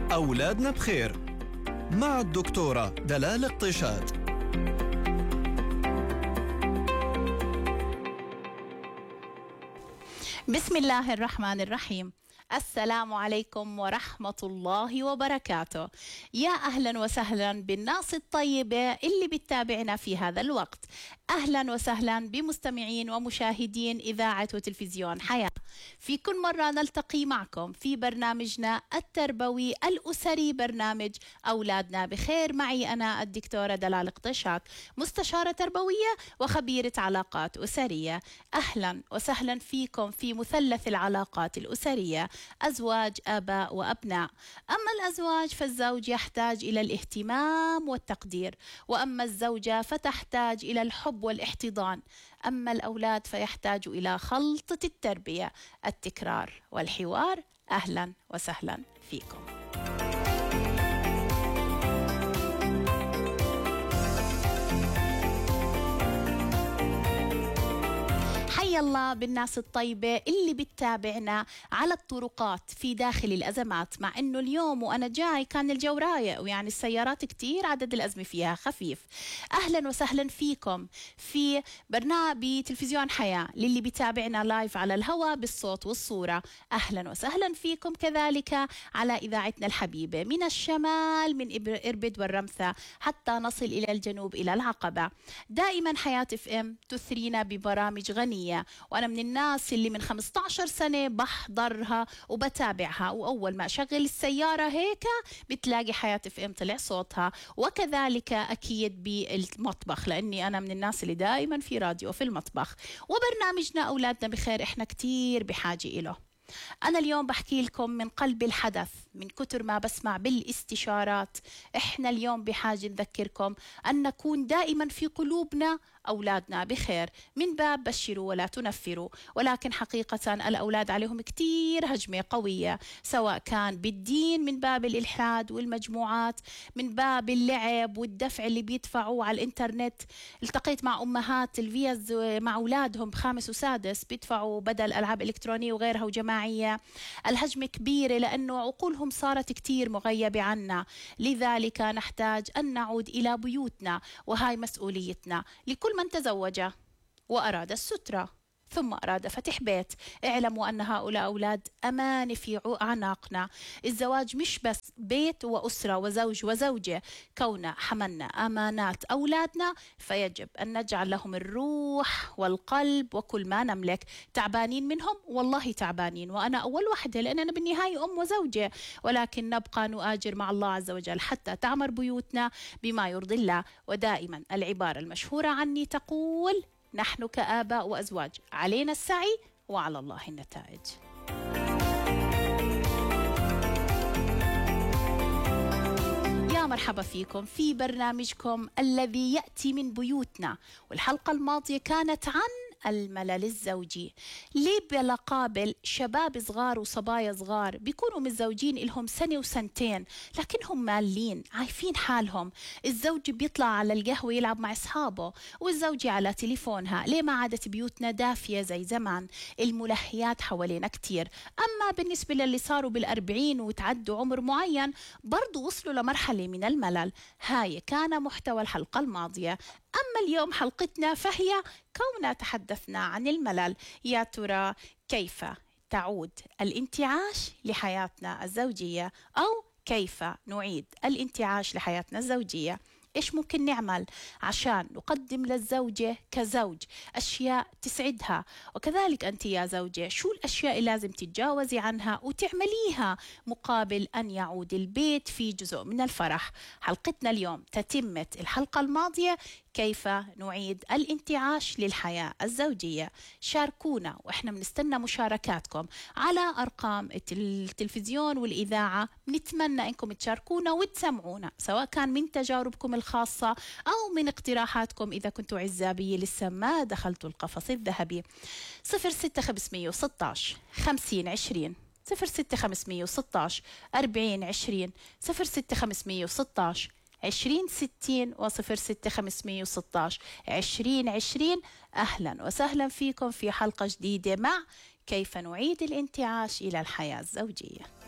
أولادنا بخير مع الدكتورة دلال الطيشات. بسم الله الرحمن الرحيم. السلام عليكم ورحمة الله وبركاته. يا أهلا وسهلا بالناس الطيبة اللي بتتابعنا في هذا الوقت. أهلا وسهلا بمستمعين ومشاهدين إذاعة وتلفزيون حياة. في كل مرة نلتقي معكم في برنامجنا التربوي الأسري، برنامج أولادنا بخير. معي أنا الدكتورة دلال الطيشات، مستشارة تربوية وخبيرة علاقات أسرية. أهلا وسهلا فيكم في مثلث العلاقات الأسرية، أزواج، آباء وأبناء. أما الأزواج فالزوج يحتاج إلى الاهتمام والتقدير، وأما الزوجة فتحتاج إلى الحب والاحتضان. أما الأولاد فيحتاج إلى خلطة التربية، التكرار والحوار. أهلا وسهلا فيكم. حيا الله بالناس الطيبة اللي بتتابعنا على الطرقات في داخل الأزمات، مع أنه اليوم وأنا جاي كان الجو رايق، ويعني السيارات كتير عدد الأزمة فيها خفيف. أهلا وسهلا فيكم في برنامج تلفزيون حياة للي بتابعنا لايف على الهواء بالصوت والصورة. أهلا وسهلا فيكم كذلك على إذاعتنا الحبيبة من الشمال، من إربد والرمثة حتى نصل إلى الجنوب إلى العقبة. دائما حياة FM تثرينا ببرامج غنية، وأنا من الناس اللي من 15 سنة بحضرها وبتابعها، وأول ما أشغل السيارة هيك بتلاقي حياة FM طلع صوتها، وكذلك أكيد بالمطبخ لأني أنا من الناس اللي دائما في راديو في المطبخ. وبرنامجنا أولادنا بخير إحنا كتير بحاجة إله. أنا اليوم بحكي لكم من قلب الحدث، من كتر ما بسمع بالاستشارات. إحنا اليوم بحاجة نذكركم أن نكون دائما في قلوبنا أولادنا بخير، من باب بشروا ولا تنفروا. ولكن حقيقة الأولاد عليهم كتير هجمة قوية، سواء كان بالدين من باب الإلحاد والمجموعات، من باب اللعب والدفع اللي بيدفعوا على الإنترنت. التقيت مع أمهات الفيز مع أولادهم بخامس وسادس بيدفعوا بدل ألعاب إلكترونية وغيرها وجماعية. الهجمة كبيرة لأنه عقولهم صارت كتير مغيبة عنا، لذلك نحتاج أن نعود إلى بيوتنا، وهاي مسؤوليتنا. لكل من تزوج وأراد السترة ثم أراد فتح بيت، اعلموا أن هؤلاء أولاد أمانة في أعناقنا. الزواج مش بس بيت وأسرة وزوج وزوجة، كون حملنا أمانات أولادنا فيجب أن نجعل لهم الروح والقلب وكل ما نملك. تعبانين منهم؟ والله تعبانين، وأنا أول واحدة، لأن أنا بالنهاية أم وزوجة، ولكن نبقى نؤاجر مع الله عز وجل حتى تعمر بيوتنا بما يرضي الله. ودائما العبارة المشهورة عني تقول: نحن كآباء وأزواج علينا السعي وعلى الله النتائج. يا مرحبا فيكم في برنامجكم الذي يأتي من بيوتنا. والحلقة الماضية كانت عن الملل الزوجي. ليه بلا قابل شباب صغار وصبايا صغار بيكونوا متزوجين إلهم سنة وسنتين لكنهم مالين عايفين حالهم. الزوج بيطلع على القهوة يلعب مع أصحابه والزوجة على تليفونها. ليه ما عادت بيوتنا دافية زي زمان؟ الملهيات حوالينا كتير. أما بالنسبة للي صاروا بالأربعين وتعدوا عمر معين برضو وصلوا لمرحلة من الملل. هاي كان محتوى الحلقة الماضية. أما اليوم حلقتنا فهي كوننا تحدثنا عن الملل. يا ترى كيف تعود الانتعاش لحياتنا الزوجية، أو كيف نعيد الانتعاش لحياتنا الزوجية؟ إيش ممكن نعمل عشان نقدم للزوجة كزوج أشياء تسعدها؟ وكذلك أنت يا زوجة، شو الأشياء اللي لازم تتجاوزي عنها وتعمليها مقابل أن يعود البيت في جزء من الفرح؟ حلقتنا اليوم تتمة الحلقة الماضية، كيف نعيد الانتعاش للحياة الزوجية. شاركونا وإحنا بنستنى مشاركاتكم على أرقام التلفزيون والإذاعة. نتمنى أنكم تشاركونا وتسمعونا، سواء كان من تجاربكم الخاصة أو من اقتراحاتكم إذا كنتوا عزابية لسه ما دخلتوا القفص الذهبي. 06516 5020 06516 4020 06516 2060 و06516 2020. أهلا وسهلا فيكم في حلقة جديدة مع كيف نعيد الانتعاش إلى الحياة الزوجية.